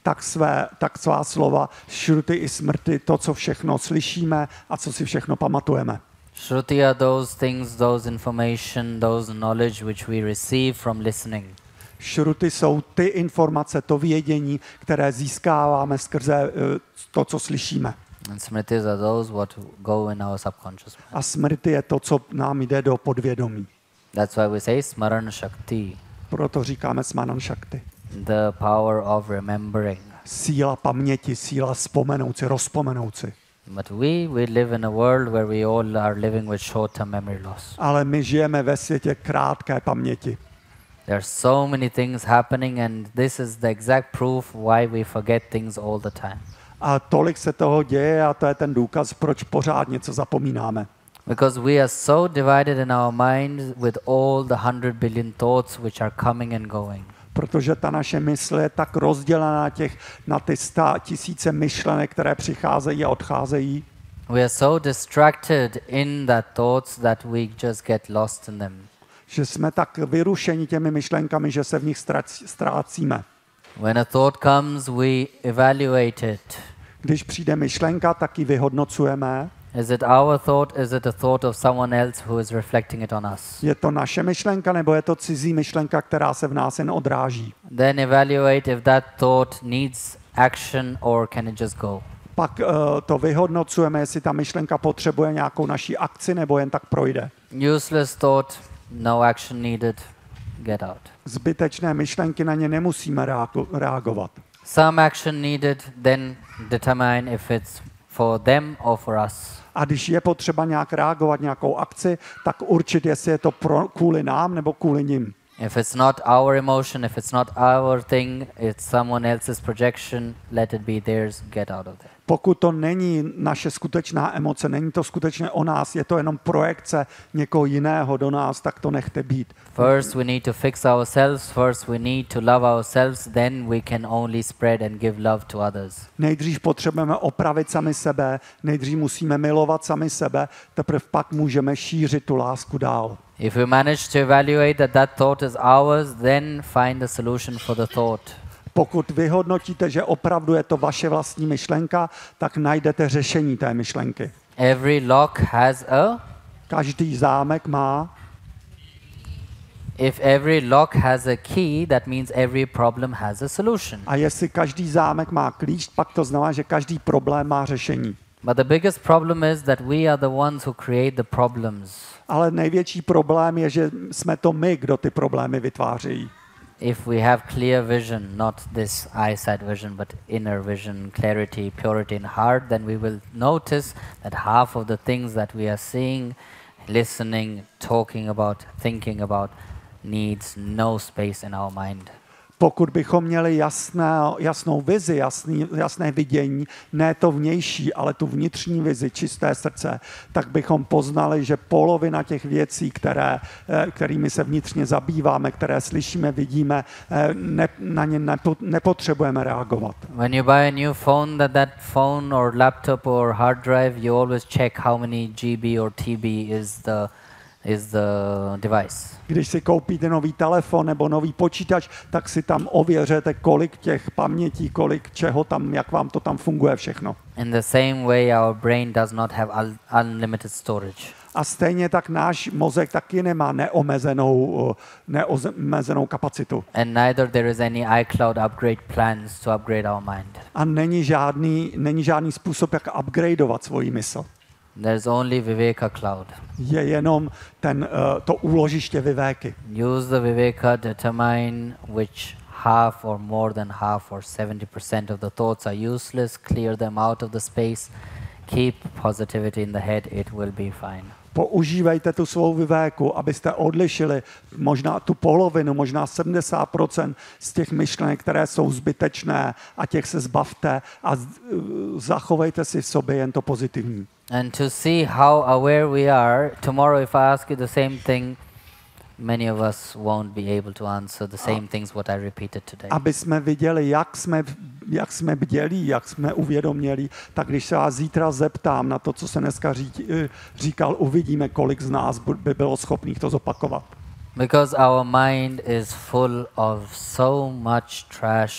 tak svá slova, šruty i smrty, to, co všechno slyšíme a co si všechno pamatujeme. Shruti are those things, those information, those knowledge which we receive from listening. Šruty jsou ty informace, to vědění, které získáváme skrze to, co slyšíme. And smritis are those what go in our subconscious mind. A smrty je to, co nám jde do podvědomí. That's why we say Smaran Shakti, Proto říkáme Smaran Shakti. the power of remembering. Síla paměti, síla vzpomenout si, rozpomenout si. But we live in a world where we all are living with short-term memory loss. Ale my žijeme ve světě krátké paměti. There are so many things happening, and this is the exact proof why we forget things all the time. A tolik se toho děje a to je ten důkaz, proč pořád něco zapomínáme. Because we are so divided in our mind with all the 100 billion thoughts which are coming and going. Protože ta naše mysl je tak rozdělená na ty 100 000 myšlenek, které přicházejí a odcházejí. We are so distracted in that thoughts that we just get lost in them. Že jsme tak vyrušeni těmi myšlenkami, že se v nich ztrácíme. When a thought comes, we evaluate it. Když přijde myšlenka, tak ji vyhodnocujeme. Is it our thought? Is it a thought of someone else who is reflecting it on us? Je to naše myšlenka, nebo je to cizí myšlenka, která se v nás jen odráží? Then evaluate if that thought needs action or can it just go. Pak to vyhodnocujeme, jestli ta myšlenka potřebuje nějakou naší akci, nebo jen tak projde. Useless thought, no action needed, get out. Zbytečné myšlenky, na ně nemusíme reagovat. Some action needed, then determine if it's for them or for us. A když je potřeba nějak reagovat, nějakou akci, tak určit, jestli je to kvůli nám nebo kvůli nim. If it's not our emotion, if it's not our thing, it's someone else's projection, let it be theirs, get out of there. Pokud to není naše skutečná emoce, není to skutečně o nás, je to jenom projekce někoho jiného do nás, tak to nechte být. First we need to fix ourselves, first we need to love ourselves, then we can only spread and give love to others. Nejdřív potřebujeme opravit sami sebe, nejdřív musíme milovat sami sebe, teprve pak můžeme šířit tu lásku dál. If we manage to evaluate that that thought is ours, then find a solution for the thought. Pokud vyhodnotíte, že opravdu je to vaše vlastní myšlenka, tak najdete řešení té myšlenky. Every lock has a... Každý zámek má. If every lock has a key, that means every problem has a solution. A jestli každý zámek má klíč, pak to znamená, že každý problém má řešení. But the biggest problem is that we are the ones who create the problems. Ale největší problém je, že jsme to my, kdo ty problémy vytvářejí. If we have clear vision, not this eyesight vision, but inner vision, clarity, purity in heart, then we will notice that half of the things that we are seeing, listening, talking about, thinking about, needs no space in our mind. Pokud bychom měli jasnou vizi, jasné vidění, ne to vnější, ale tu vnitřní vizi, čisté srdce, tak bychom poznali, že polovina těch věcí, kterými se vnitřně zabýváme, které slyšíme, vidíme, na ně nepotřebujeme reagovat. When you buy a new phone, that phone or laptop or hard drive, you always check how many GB or TB is the device. Když si koupíte nový telefon nebo nový počítač, tak si tam ověřete, kolik těch pamětí, kolik čeho tam, jak vám to tam funguje všechno. In the same way, our brain does not have unlimited storage. A stejně tak náš mozek taky nemá neomezenou kapacitu. And neither there is any iCloud upgrade plans to upgrade our mind. A není žádný způsob, jak upgradeovat svoji mysl. There's only Viveka Cloud. Je jenom to úložiště vivéky. Use the Viveka, determine which half or more than half or 70% of the thoughts are useless, clear them out of the space, keep positivity in the head, it will be fine. Používejte tu svou vivéku, abyste odlišili možná tu polovinu, možná 70% z těch myšlenek, které jsou zbytečné, a těch se zbavte a zachovejte si v sobě jen to pozitivní. And to see how aware we are, tomorrow if I ask you the same thing, many of us won't be able to answer the same things what I repeated today. Aby jsme viděli, jak jsme bdělí, jak jsme uvědoměli, tak když se vás zítra zeptám na to, co se dneska říkal, uvidíme, kolik z nás by bylo schopných to zopakovat. Because our mind is full of so much trash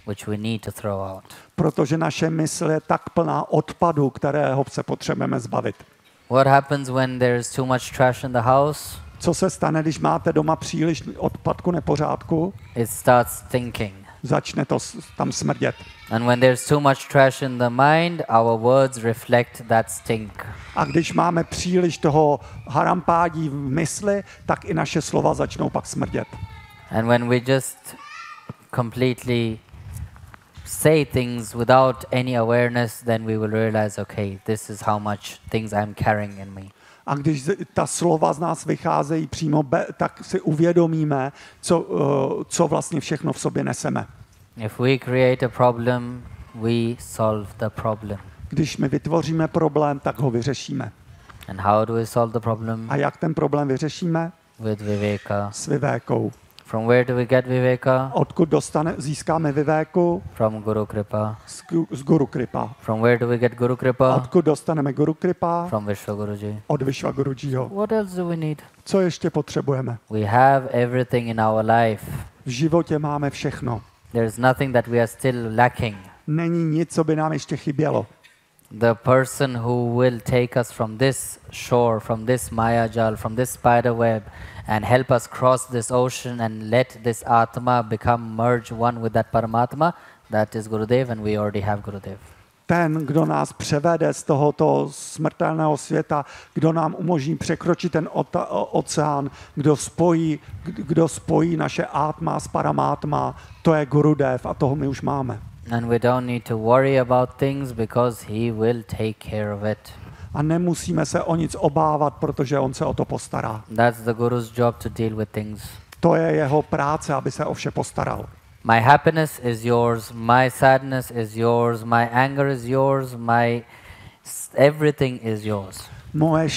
which we need to throw out. Protože naše mysl je tak plná odpadu, kterého se potřebujeme zbavit. What happens when there is too much trash in the house? Co se stane, když máte doma příliš odpadku, nepořádku? It starts thinking. Začne to tam smrdět. And when there's too much trash in the mind, our words reflect that stink. A když máme příliš toho harampádí v mysli, tak i naše slova začnou pak smrdět. And when we just completely say things without any awareness, then we will realize, okay, this is how much things I'm carrying in me. A když ta slova z nás vycházejí přímo, tak si uvědomíme, co vlastně všechno v sobě neseme. If we create a problem, we solve the problem. Když my vytvoříme problém, tak ho vyřešíme. And how do we solve the problem? A jak ten problém vyřešíme? With viveka. S vivékou. From where do we get viveka? Odkud získáme vivéku? From Guru Kripa. Z Guru Kripa. From where do we get Guru Kripa? Odkud dostaneme Guru Kripa? From Vishwa Guruji. Od Vishwa Gurujiho. What else do we need? Co ještě potřebujeme? We have everything in our life. V životě máme všechno. There's nothing that we are still lacking. Není nic, co by nám ještě chybělo. The person who will take us from this shore, from this Mayajal, from this spider web, and help us cross this ocean and let this Atma become merge one with that Paramatma, that is Gurudev, and we already have Gurudev. Ten, kdo nás převede z tohoto smrtelného světa, kdo nám umožní překročit ten oceán, kdo spojí naše Atma s Paramátma, to je Gurudev a toho my už máme. And we don't need to worry about things because he will take care of it. A nemusíme se o nic obávat, protože on se o to postará. That's the Guru's job to deal with things. To je jeho práce, aby se o vše postaral. My happiness is yours, my sadness is yours, my anger is yours, everything is yours. Moje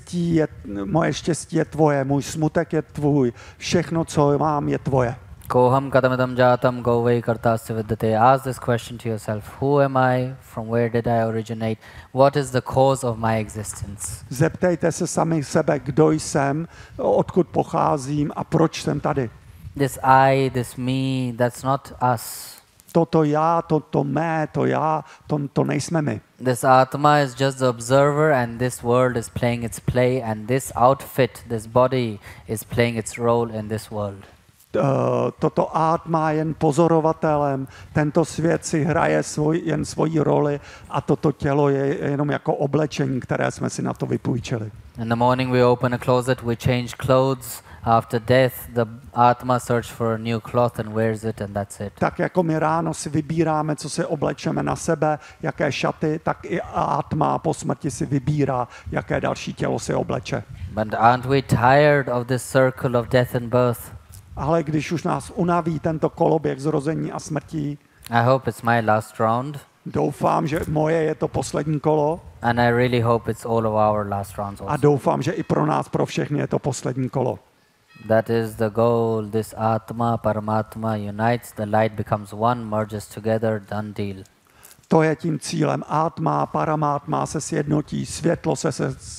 štěstí je tvoje, můj smutek je tvůj, všechno, co mám, je tvoje. Koham kadamidam jatam govai kartasya vidyate. Ask this question to yourself. Who am I? From where did I originate? What is the cause of my existence? Zeptejte se sami sebe, kdo jsem, odkud pocházím a proč jsem tady. This I, this me, that's not us. Toto já, to mé, to já, to nejsme my. This Atma is just the observer and this world is playing its play and this outfit, this body is playing its role in this world. Toto Atma je jen pozorovatelem, tento svět si hraje jen svoji roli a toto tělo je jenom jako oblečení, které jsme si na to vypůjčili. In the morning we open a closet, we change clothes. After death, the Atma search for a new cloth and wears it and that's it. Tak jako my ráno si vybíráme, co si oblečeme na sebe, jaké šaty, tak i Atma po smrti si vybírá, jaké další tělo si obleče. But aren't we tired of this circle of death and birth? Ale když už nás unaví tento koloběh zrození a smrtí, I hope it's my last round. Doufám, že moje je to poslední kolo. And I really hope it's all of our last rounds also. A doufám, že i pro nás, pro všechny je to poslední kolo. That is the goal. This Atma, Paramatma unites, the light becomes one, merges together, done deal. To je tím cílem. Atma, Paramátma se sjednotí, světlo se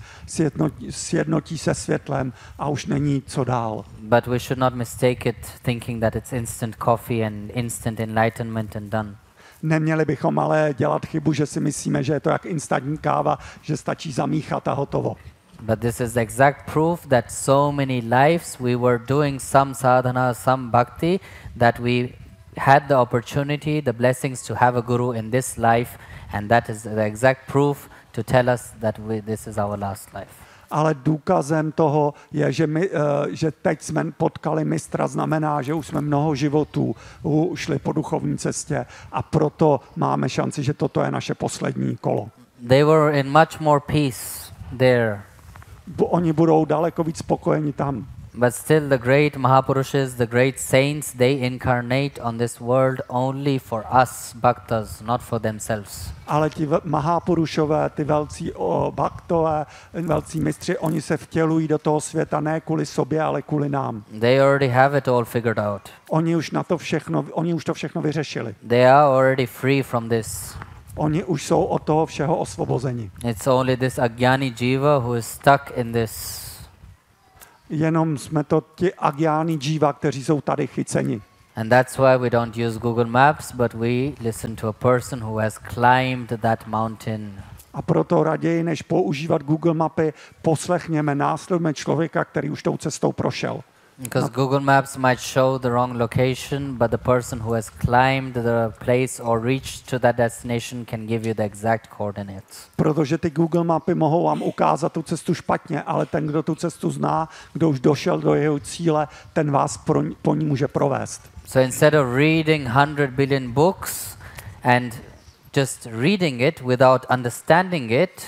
sjednotí se světlem a už není co dál. But we should not mistake it thinking that it's instant coffee and instant enlightenment and done. Neměli bychom ale dělat chybu, že si myslíme, že je to jak instantní káva, že stačí zamíchat a hotovo. But this is the exact proof that so many lives we were doing some sadhana, some bhakti, that we had the opportunity, the blessings to have a guru in this life, and that is the exact proof to tell us that this is our last life. Ale důkazem toho je, že teď jsme potkali mistra, znamená, že už jsme mnoho životů šli po duchovní cestě a proto máme šanci, že toto je naše poslední kolo. They were in much more peace there. Oni budou daleko víc spokojeni tam. But still the great Mahapurushas, the great saints, they incarnate on this world only for us bhaktas, not for themselves. Ale ti Mahapurušové, ty velcí bhaktové, velcí mistři, oni se vtělují do toho světa ne kvůli sobě, ale kvůli nám. They already have it all figured out. Oni už to všechno vyřešili. They are already free from this. Oni už jsou od toho všeho osvobozeni. It's only this Agyani Jiva who is stuck in this. Jenom jsme to ti Agyani Jiva, kteří jsou tady chyceni. And that's why we don't use Google Maps, but we listen to a person who has climbed that mountain. A proto raději, než používat Google mapy, poslechněme, následujeme člověka, který už tou cestou prošel. Because Google Maps might show the wrong location, but the person who has climbed the place or reached to that destination can give you the exact coordinates. Protože ty Google mapy mohou vám ukázat tu cestu špatně, ale ten, kdo tu cestu zná, kdo už došel do jeho cíle, ten vás po ní může provést. So instead of reading 100 billion books and just reading it without understanding it,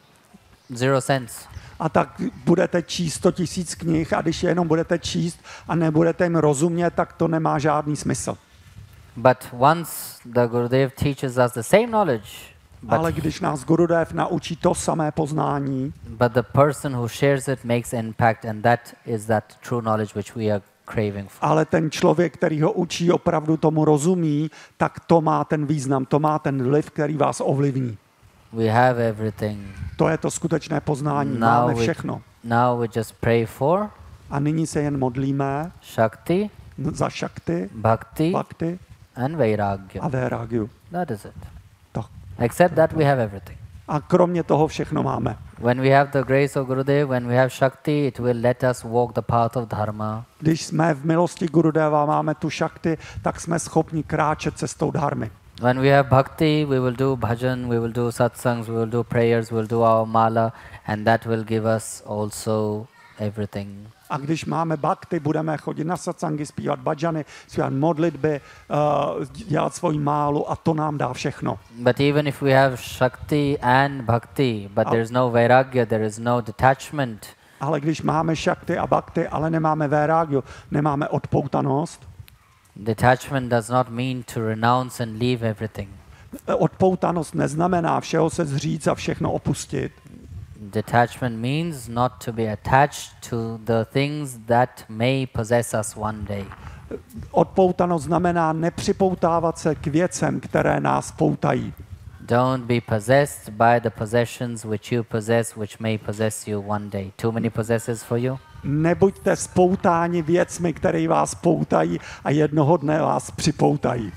zero sense. A tak budete číst 100 000 knih a když jenom budete číst a nebudete jim rozumět, tak to nemá žádný smysl. But once the Gurudev teaches us the same knowledge, Ale když nás Gurudev naučí to samé poznání, but the person who shares it makes impact, and that is that true knowledge which we are craving for. ale ten člověk, který ho učí, opravdu tomu rozumí, tak to má ten význam, to má ten vliv, který vás ovlivní. We have everything. To je to skutečné poznání. Now Máme we- všechno. Now we just pray for A nyní se jen modlíme Shakti, za šakty, Bhakti, bhakti and Vairagya. a vairagyu. That is it. Tak. Except that we have everything. A kromě toho všechno máme. When we have the grace of Gurudev, when we have Shakti, it will let us walk the path of dharma. Když jsme v milosti Gurudeva, máme tu šakty, tak jsme schopni kráčet cestou dharmy. When we have bhakti, we will do bhajan, we will do satsangs, we will do prayers, we will do our mala, and that will give us also everything. A když máme bhakti, budeme chodit na satsangy, zpívat bhajany, zpívat modlitby, dělat svoji málu a to nám dá všechno. But even if we have Shakti and bhakti, but there is no vairagya, there is no detachment, Ale když máme šakty a bhakti, ale nemáme vairagyu, nemáme odpoutanost, detachment does not mean to renounce and leave everything. odpoutanost neznamená všeho se zříct a všechno opustit. Detachment means not to be attached to the things that may possess us one day. Odpoutanost znamená nepřipoutávat se k věcem, které nás poutají. Don't be possessed by the possessions which you possess, which may possess you one day. Too many possessors for you? Nebuďte spoutáni věcmi, které vás poutají a jednoho dne vás připoutají.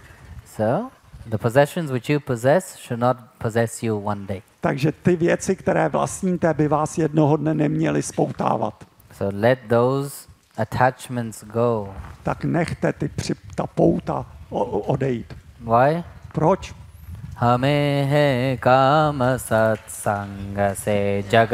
So, the possessions which you possess should not possess you one day. Takže ty věci, které vlastníte, by vás jednoho dne neměly spoutávat. So let those attachments go. Tak nechte ta pouta odejít. Why? Proč? Hame hai kama satsanga se jagat